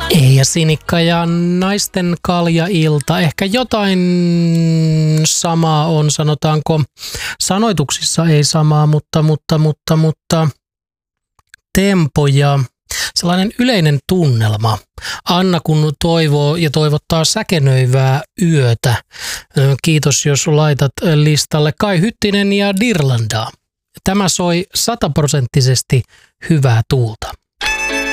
Eija Sinikka ja naisten kaljailta. Ehkä jotain samaa on, sanotaanko, sanoituksissa ei samaa, mutta tempo ja sellainen yleinen tunnelma. Anna, kun toivoo ja toivottaa säkenöivää yötä. Kiitos, jos laitat listalle Kai Hyttinen ja Dirlandaa. Tämä soi 100% hyvää tuulta.